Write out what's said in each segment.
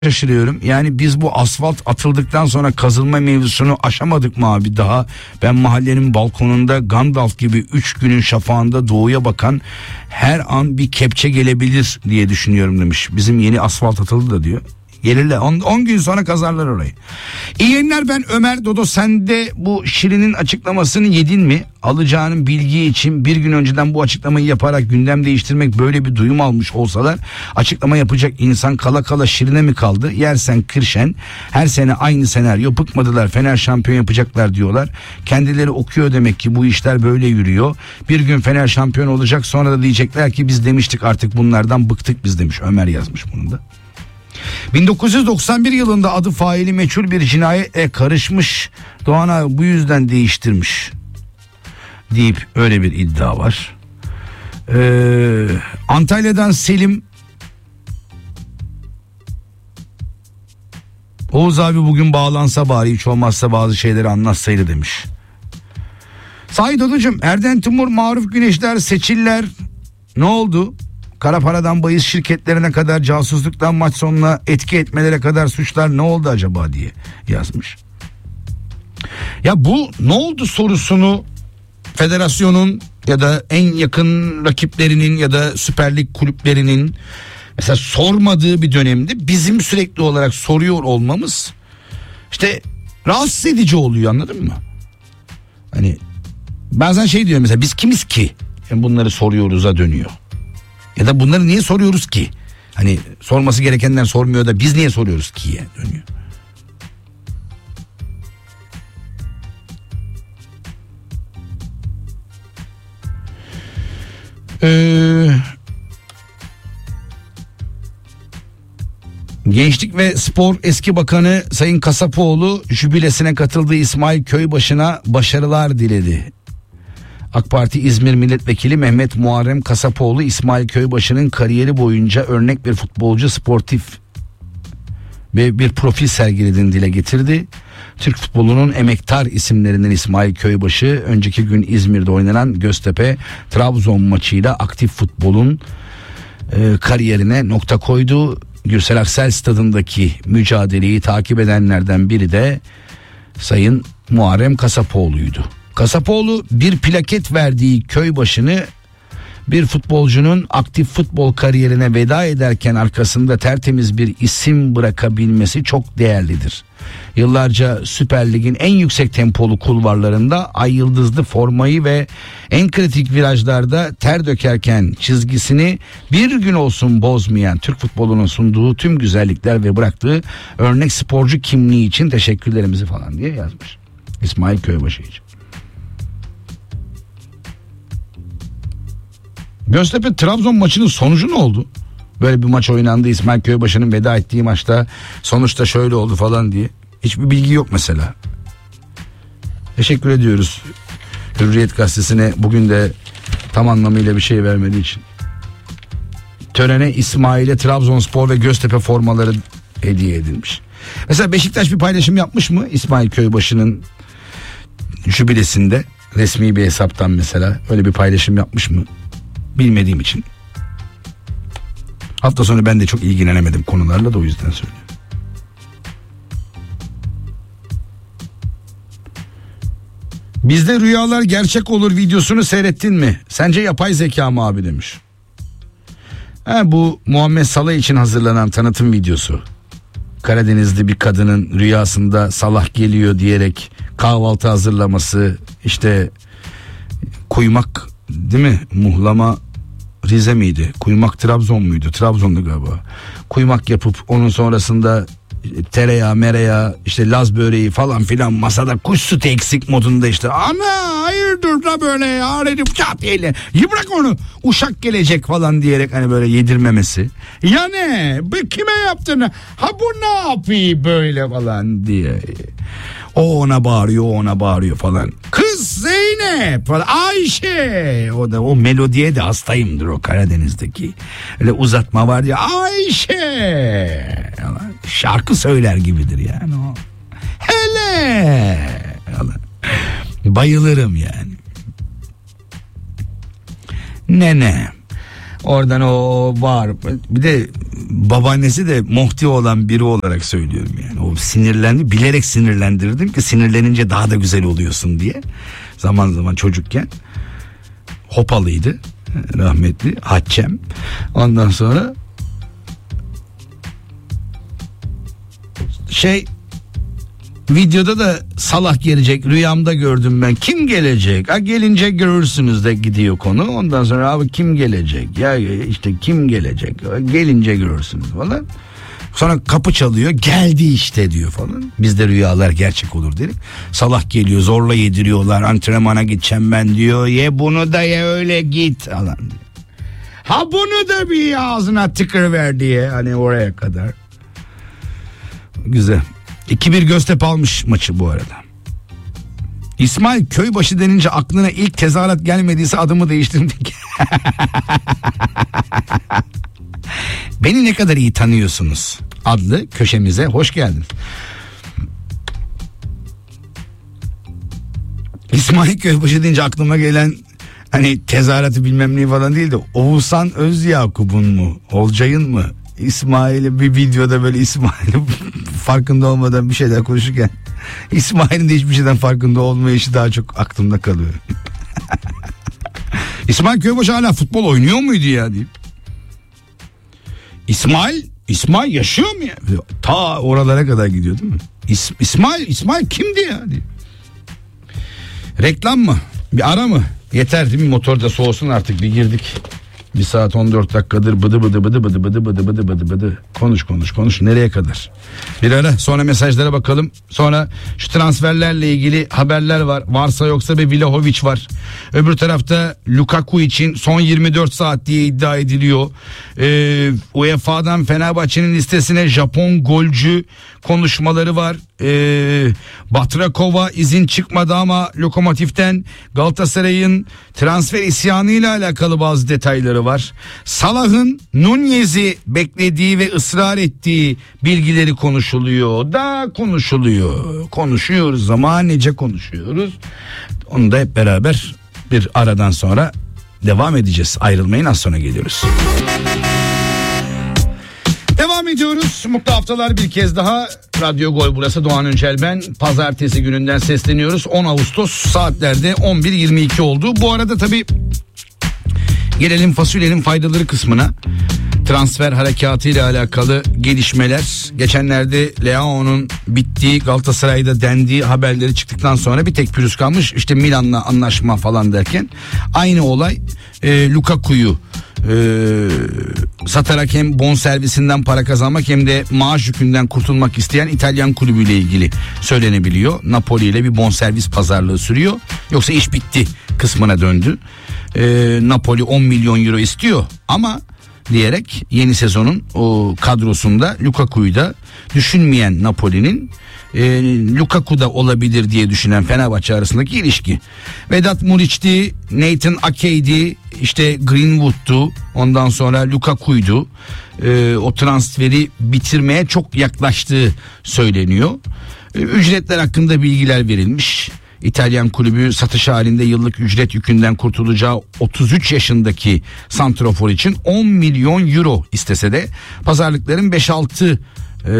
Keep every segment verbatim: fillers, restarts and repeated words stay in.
şaşırıyorum. Yani biz bu asfalt atıldıktan sonra kazılma mevzusunu aşamadık mı abi daha? Ben mahallenin balkonunda Gandalf gibi üç günün şafağında doğuya bakan her an bir kepçe gelebilir diye düşünüyorum demiş. Bizim yeni asfalt atıldı da diyor. Gelirler on gün sonra kazarlar orayı. İyi yayınlar, ben Ömer. Dodo, sen de bu Şirin'in açıklamasını yedin mi? Alacağının bilgi için bir gün önceden bu açıklamayı yaparak gündem değiştirmek, böyle bir duyum almış olsalar açıklama yapacak insan kala kala Şirin'e mi kaldı? Yersen Kırşen, her sene aynı senaryo, bıkmadılar, Fener şampiyon yapacaklar diyorlar. Kendileri okuyor demek ki, bu işler böyle yürüyor. Bir gün Fener şampiyon olacak, sonra da diyecekler ki biz demiştik artık bunlardan bıktık biz demiş. Ömer yazmış bunu da. bin dokuz yüz doksan bir yılında adı faili meçhul bir cinayete karışmış, Doğan abi bu yüzden değiştirmiş deyip öyle bir iddia var. Ee, Antalya'dan Selim, Oğuz abi bugün bağlansa bari, hiç olmazsa bazı şeyleri anlatsaydı demiş. Sahi Dodocuğum, Erden Timur, Maruf Güneşler, Seçiller ne oldu? Kara paradan bahis şirketlerine kadar, casusluktan maç sonuna etki etmelere kadar suçlar ne oldu acaba diye yazmış. Ya bu ne oldu sorusunu federasyonun ya da en yakın rakiplerinin ya da Süper Lig kulüplerinin mesela sormadığı bir dönemde bizim sürekli olarak soruyor olmamız işte rahatsız edici oluyor, anladın mı? Hani bazen şey diyor mesela, biz kimiz ki yani bunları soruyoruz'a dönüyor. Ya da bunları niye soruyoruz ki? Hani sorması gerekenler sormuyor da biz niye soruyoruz ki'ye dönüyor. Ee, Gençlik ve Spor eski bakanı Sayın Kasapoğlu jübilesine katıldığı İsmail Köybaşı'na başarılar diledi. AK Parti İzmir Milletvekili Mehmet Muharrem Kasapoğlu, İsmail Köybaşı'nın kariyeri boyunca örnek bir futbolcu, sportif ve bir profil sergilediğini dile getirdi. Türk futbolunun emektar isimlerinden İsmail Köybaşı, önceki gün İzmir'de oynanan Göztepe Trabzon maçıyla aktif futbolun e, kariyerine nokta koydu. Gürsel Aksel stadındaki mücadeleyi takip edenlerden biri de Sayın Muharrem Kasapoğlu'ydu. Kasapoğlu bir plaket verdiği Köybaşı'nı bir futbolcunun aktif futbol kariyerine veda ederken arkasında tertemiz bir isim bırakabilmesi çok değerlidir. Yıllarca Süper Lig'in en yüksek tempolu kulvarlarında ay yıldızlı formayı ve en kritik virajlarda ter dökerken çizgisini bir gün olsun bozmayan Türk futbolunun sunduğu tüm güzellikler ve bıraktığı örnek sporcu kimliği için teşekkürlerimizi falan diye yazmış İsmail Köybaşı için. Göztepe Trabzon maçının sonucu ne oldu? Böyle bir maç oynandı, İsmail Köybaşı'nın veda ettiği maçta sonuçta şöyle oldu falan diye. Hiçbir bilgi yok mesela. Teşekkür ediyoruz Hürriyet Gazetesi'ne bugün de tam anlamıyla bir şey vermediği için. Törene İsmail'e Trabzonspor ve Göztepe formaları hediye edilmiş. Mesela Beşiktaş bir paylaşım yapmış mı İsmail Köybaşı'nın jübilesinde, resmi bir hesaptan mesela öyle bir paylaşım yapmış mı? Bilmediğim için. Hafta sonu ben de çok ilgilenemedim konularla da, o yüzden söylüyorum. Bizde rüyalar gerçek olur videosunu seyrettin mi? Sence yapay zeka mı abi demiş. Ha, bu Muhammed Salah için hazırlanan tanıtım videosu. Karadenizli bir kadının rüyasında Salah geliyor diyerek kahvaltı hazırlaması, işte kuymak değil mi? Muhlama Rize miydi? Kuymak Trabzon muydu? Trabzon'du galiba. Kuymak yapıp onun sonrasında tereyağı, mereyağı, işte Laz böreği falan filan masada, kuş sütü eksik modunda işte. Ana hayırdır da böyle ya, çat eyle. Bırak onu, uşak gelecek falan diyerek hani böyle yedirmemesi. Ya ne? Bu kime yaptın? Ha bu ne yapıyor böyle falan diye. O ona bağırıyor, o ona bağırıyor falan. Kız Zeynep falan, Ayşe. O da o melodiye de hastayımdır, o Karadeniz'deki. Öyle uzatma var ya, Ayşe. Şarkı söyler gibidir yani o. Hele. Bayılırım yani. Nene. Oradan o var. Bir de babaannesi de Muhti olan biri olarak söylüyorum yani. O sinirlendi, bilerek sinirlendirdim ki sinirlenince daha da güzel oluyorsun diye. Zaman zaman çocukken hopalıydı rahmetli Haccem. Ondan sonra şey, videoda da Salah gelecek, rüyamda gördüm ben. Kim gelecek? Ha, gelince görürsünüz de gidiyor konu. Ondan sonra abi kim gelecek? Ya işte kim gelecek? Gelince görürsünüz falan. Sonra kapı çalıyor, geldi işte diyor falan. Bizde rüyalar gerçek olur derim. Salah geliyor, zorla yediriyorlar, antrenmana gideceğim ben diyor. Ye bunu da ye öyle git falan. Ha bunu da bir ağzına tıkırıver diye, hani oraya kadar. Güzel. iki bir Göztepe almış maçı bu arada. İsmail Köybaşı denince aklına ilk tezahürat gelmediyse adımı değiştirdik. Beni ne kadar iyi tanıyorsunuz adlı köşemize hoş geldiniz. İsmail Köybaşı deyince aklıma gelen hani tezahüratı bilmem ne falan değil de Oğuzhan Özyakup'un mu, Olcay'ın mı, İsmail'i bir videoda böyle İsmail'i farkında olmadan bir şeyler konuşurken İsmail'in de hiçbir şeyden farkında olmayışı daha çok aklımda kalıyor. İsmail Köybaşı hala futbol oynuyor muydu ya deyip. İsmail, İsmail yaşıyor mu ya? Ta oralara kadar gidiyor değil mi? İs, İsmail, İsmail kimdi ya deyip. Reklam mı? Bir ara mı? Yeter değil mi? Motor da soğusun artık, bir girdik. Bir saat on dört dakikadır bıdı bıdı bıdı bıdı bıdı bıdı bıdı bıdı bıdı. Konuş konuş konuş, nereye kadar? Bir ara, sonra mesajlara bakalım. Sonra şu transferlerle ilgili haberler var. Varsa yoksa bir Vlahovic var. Öbür tarafta Lukaku için son yirmi dört saat diye iddia ediliyor. Ee, U E F A'dan Fenerbahçe'nin listesine Japon golcü konuşmaları var. Ee, Batrakova izin çıkmadı ama Lokomotif'ten Galatasaray'ın transfer isyanıyla alakalı bazı detayları var. Salah'ın Nunez'i beklediği ve ısrar ettiği bilgileri konuşuluyor. Da konuşuluyor. Konuşuyoruz ama nece konuşuyoruz. Onu da hep beraber bir aradan sonra devam edeceğiz. Ayrılmayın, az sonra geliyoruz. Devam ediyoruz. Mutlu haftalar bir kez daha. Radyo Gol burası, Doğan Öncel ben. Pazartesi gününden sesleniyoruz. on Ağustos saatlerde on bir yirmi iki oldu. Bu arada tabii gelelim fasulyenin faydaları kısmına. Transfer harekatı ile alakalı gelişmeler. Geçenlerde Leao'nun bittiği, Galatasaray'da dendiği haberleri çıktıktan sonra bir tek pürüz kalmış. İşte Milan'la anlaşma falan derken aynı olay e, Lukaku'yu e, satarak hem bonservisinden para kazanmak hem de maaş yükünden kurtulmak isteyen İtalyan kulübüyle ilgili söylenebiliyor. Napoli ile bir bonservis pazarlığı sürüyor. Yoksa iş bitti kısmına döndü. E, Napoli on milyon euro istiyor ama diyerek yeni sezonun o kadrosunda Lukaku'yu da düşünmeyen Napoli'nin e, Lukaku da olabilir diye düşünen Fenerbahçe arasındaki ilişki. Vedat Muriç'ti, Nathan Ake'ydi, işte Greenwood'tu, ondan sonra Lukaku'ydu. E, o transferi bitirmeye çok yaklaştığı söyleniyor. E, ücretler hakkında bilgiler verilmiş. İtalyan kulübü satış halinde yıllık ücret yükünden kurtulacağı otuz üç yaşındaki santrafor için on milyon euro istese de pazarlıkların beş altı e,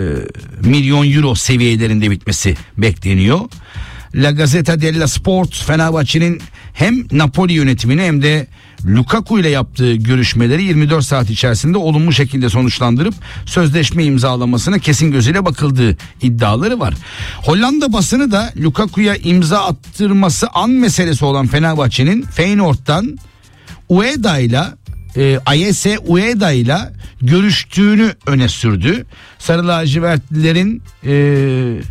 milyon euro seviyelerinde bitmesi bekleniyor. La Gazzetta dello Sport Fenerbahçe'nin hem Napoli yönetimini hem de Lukaku ile yaptığı görüşmeleri yirmi dört saat içerisinde olumlu şekilde sonuçlandırıp sözleşme imzalamasına kesin gözüyle bakıldığı iddiaları var. Hollanda basını da Lukaku'ya imza attırması an meselesi olan Fenerbahçe'nin Feyenoord'dan Ueda ile e, A S Ueda ile görüştüğünü öne sürdü. Sarı lacivertlilerin e,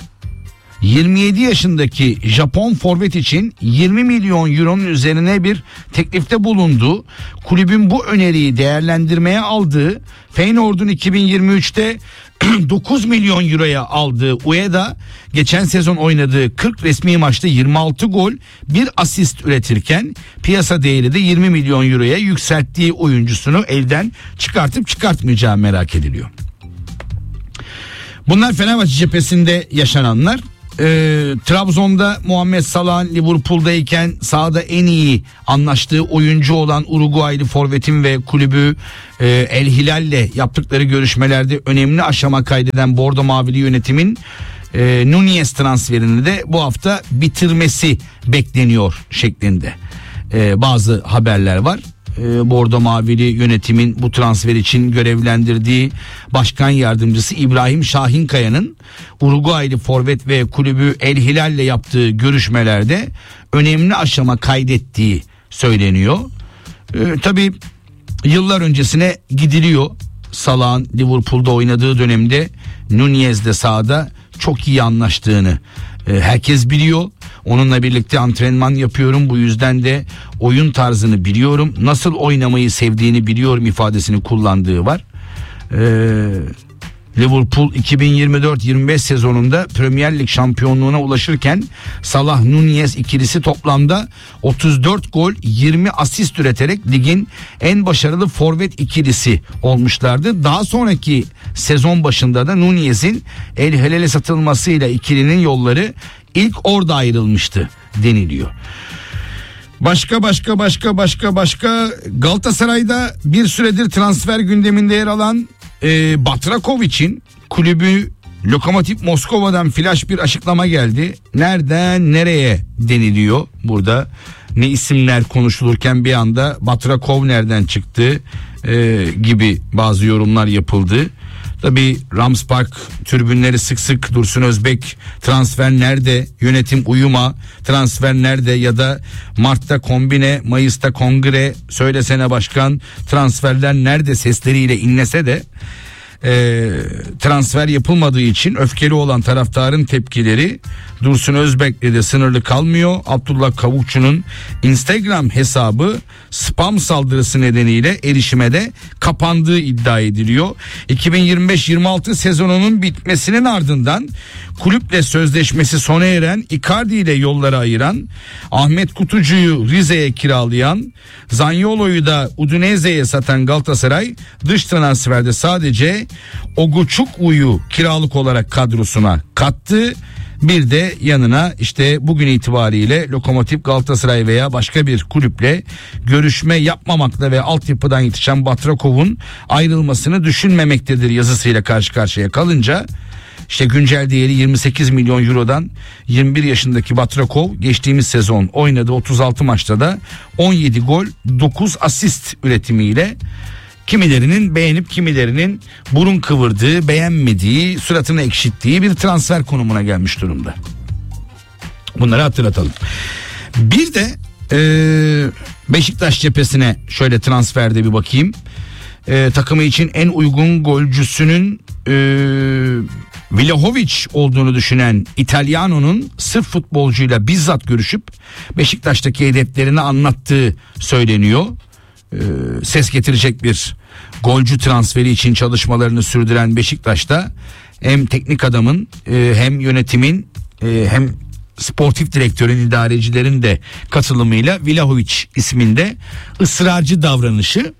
yirmi yedi yaşındaki Japon forvet için yirmi milyon euronun üzerine bir teklifte bulundu. Kulübün bu öneriyi değerlendirmeye aldığı, Feyenoord'un iki bin yirmi üçte dokuz milyon euroya aldığı Ueda geçen sezon oynadığı kırk resmi maçta yirmi altı gol, bir asist üretirken piyasa değeri de yirmi milyon euroya yükselttiği oyuncusunu elden çıkartıp çıkartmayacağı merak ediliyor. Bunlar Fenerbahçe cephesinde yaşananlar. e, Trabzon'da Muhammed Salah Liverpool'dayken sahada en iyi anlaştığı oyuncu olan Uruguaylı forvetin ve kulübü e, El Hilal'le yaptıkları görüşmelerde önemli aşama kaydeden Bordo Mavili yönetimin e, Nunez transferini de bu hafta bitirmesi bekleniyor şeklinde e, bazı haberler var. E, Bordo Mavili yönetimin bu transfer için görevlendirdiği başkan yardımcısı İbrahim Şahinkaya'nın Uruguaylı forvet ve kulübü El Hilal'le yaptığı görüşmelerde önemli aşama kaydettiği söyleniyor. E, tabii yıllar öncesine gidiliyor. Salah'ın Liverpool'da oynadığı dönemde Nunez'de sahada çok iyi anlaştığını e, herkes biliyor. Onunla birlikte antrenman yapıyorum, bu yüzden de oyun tarzını biliyorum, nasıl oynamayı sevdiğini biliyorum ifadesini kullandığı var. Ee, Liverpool iki bin yirmi dört yirmi beş sezonunda Premier Lig şampiyonluğuna ulaşırken Salah Nunez ikilisi toplamda otuz dört gol yirmi asist üreterek ligin en başarılı forvet ikilisi olmuşlardı. Daha sonraki sezon başında da Nunez'in El Hilal'e satılmasıyla ikilinin yolları ilk orada ayrılmıştı deniliyor. Başka başka başka başka başka Galatasaray'da bir süredir transfer gündeminde yer alan e, Batrakovic'in kulübü Lokomotiv Moskova'dan flash bir açıklama geldi. Nereden nereye deniliyor burada. Ne isimler konuşulurken bir anda Batrakov nereden çıktı e, gibi bazı yorumlar yapıldı. Tabii Rams Park tribünleri sık sık Dursun Özbek transfer nerede, yönetim uyuma, transfer nerede ya da Mart'ta kombine, Mayıs'ta kongre, söylesene başkan, transferler nerede sesleriyle inlese de e, transfer yapılmadığı için öfkeli olan taraftarın tepkileri Dursun Özbek'le de sınırlı kalmıyor. Abdullah Kavukçu'nun Instagram hesabı spam saldırısı nedeniyle erişime de kapandığı iddia ediliyor. iki bin yirmi beş yirmi altı sezonunun bitmesinin ardından kulüple sözleşmesi sona eren, Icardi ile yolları ayıran, Ahmet Kutucu'yu Rize'ye kiralayan, Zaniolo'yu da Udinese'ye satan Galatasaray dış transferde sadece Oguçuklu'yu kiralık olarak kadrosuna kattı. Bir de yanına işte bugün itibariyle Lokomotiv, Galatasaray veya başka bir kulüple görüşme yapmamakla ve altyapıdan yetişen Batrakov'un ayrılmasını düşünmemektedir yazısıyla karşı karşıya kalınca işte güncel değeri yirmi sekiz milyon eurodan yirmi bir yaşındaki Batrakov geçtiğimiz sezon oynadığı otuz altı maçta da on yedi gol dokuz asist üretimiyle kimilerinin beğenip kimilerinin burun kıvırdığı, beğenmediği, suratını ekşittiği bir transfer konumuna gelmiş durumda. Bunları hatırlatalım. Bir de e, Beşiktaş cephesine şöyle transferde bir bakayım. E, takımı için en uygun golcüsünün e, Vlahovic olduğunu düşünen İtalyano'nun Sırp futbolcuyla bizzat görüşüp Beşiktaş'taki hedeflerini anlattığı söyleniyor. Ee, ses getirecek bir golcü transferi için çalışmalarını sürdüren Beşiktaş'ta hem teknik adamın e, hem yönetimin e, hem sportif direktörün, idarecilerin de katılımıyla Vlahovic isminde ısrarcı davranışı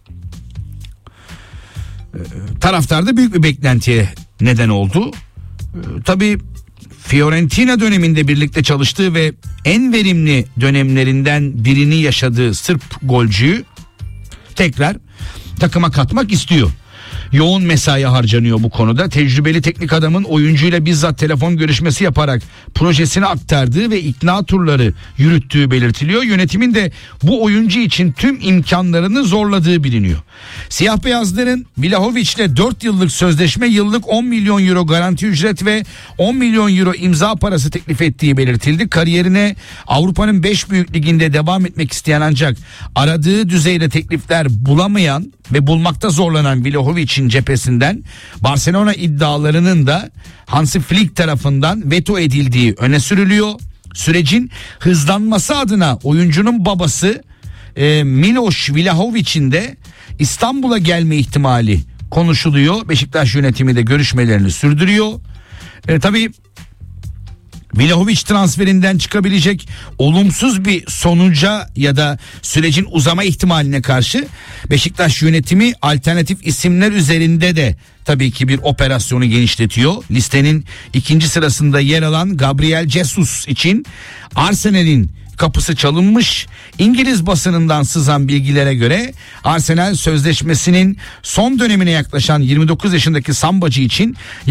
e, taraftarda büyük bir beklentiye neden oldu. E, tabii Fiorentina döneminde birlikte çalıştığı ve en verimli dönemlerinden birini yaşadığı Sırp golcüyü tekrar takıma katmak istiyor. Yoğun mesai harcanıyor bu konuda. Tecrübeli teknik adamın oyuncuyla bizzat telefon görüşmesi yaparak projesini aktardığı ve ikna turları yürüttüğü belirtiliyor. Yönetimin de bu oyuncu için tüm imkanlarını zorladığı biliniyor. Siyah beyazların Vlahovic'le dört yıllık sözleşme, yıllık on milyon euro garanti ücret ve on milyon euro imza parası teklif ettiği belirtildi. Kariyerine Avrupa'nın beş büyük liginde devam etmek isteyen ancak aradığı düzeyde teklifler bulamayan ve bulmakta zorlanan Vlahovic'in cephesinden Barcelona iddialarının da Hansi Flick tarafından veto edildiği öne sürülüyor. Sürecin hızlanması adına oyuncunun babası e, Miloš Vlahovic'in de İstanbul'a gelme ihtimali konuşuluyor. Beşiktaş yönetimi de görüşmelerini sürdürüyor. E, tabii Vlahovic transferinden çıkabilecek olumsuz bir sonuca ya da sürecin uzama ihtimaline karşı Beşiktaş yönetimi alternatif isimler üzerinde de tabii ki bir operasyonu genişletiyor. Listenin ikinci sırasında yer alan Gabriel Jesus için Arsenal'in kapısı çalınmış. İngiliz basınından sızan bilgilere göre Arsenal sözleşmesinin son dönemine yaklaşan yirmi dokuz yaşındaki Sambacı için